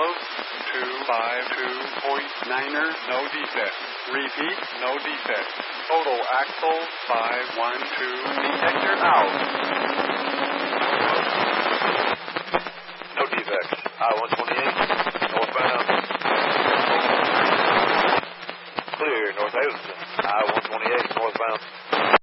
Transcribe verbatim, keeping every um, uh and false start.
close to five two point niner, no defect. Repeat, no defect. Total axle five one two. Detector out. No defects. I one twenty-eight, northbound. Clear, North Hazleton. I one twenty-eight, northbound.